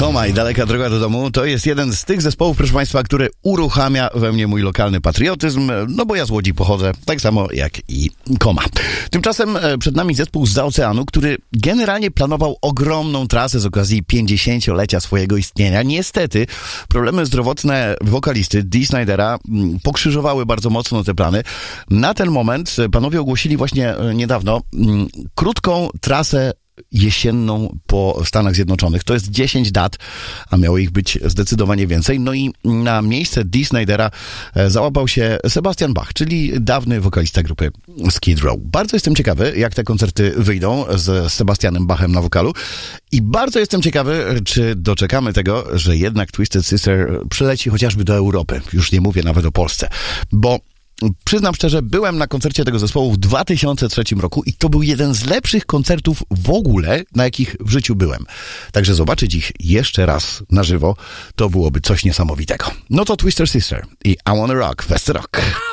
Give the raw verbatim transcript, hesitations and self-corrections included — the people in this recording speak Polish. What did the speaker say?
Koma i Daleka droga do domu to jest jeden z tych zespołów, proszę Państwa, który uruchamia we mnie mój lokalny patriotyzm, no bo ja z Łodzi pochodzę, tak samo jak i Koma. Tymczasem przed nami zespół zza oceanu, który generalnie planował ogromną trasę z okazji pięćdziesięciolecia swojego istnienia. Niestety problemy zdrowotne wokalisty Dee Snydera pokrzyżowały bardzo mocno te plany. Na ten moment panowie ogłosili właśnie niedawno krótką trasę jesienną po Stanach Zjednoczonych. To jest dziesięć dat, a miało ich być zdecydowanie więcej. No i na miejsce Dee Snydera załapał się Sebastian Bach, czyli dawny wokalista grupy Skid Row. Bardzo jestem ciekawy, jak te koncerty wyjdą z Sebastianem Bachem na wokalu i bardzo jestem ciekawy, czy doczekamy tego, że jednak Twisted Sister przyleci chociażby do Europy. Już nie mówię nawet o Polsce, bo przyznam szczerze, byłem na koncercie tego zespołu w dwa tysiące trzecim roku i to był jeden z lepszych koncertów w ogóle, na jakich w życiu byłem. Także zobaczyć ich jeszcze raz na żywo, to byłoby coś niesamowitego. No to Twisted Sister i I Wanna Rock, West Rock.